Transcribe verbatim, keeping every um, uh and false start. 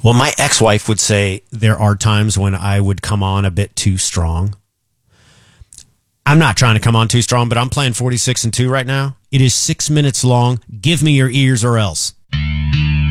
Well, my ex-wife would say there are times when I would come on a bit too strong. I'm not trying to come on too strong, but I'm playing forty-six and two right now. It is six minutes long. Give me your ears or else.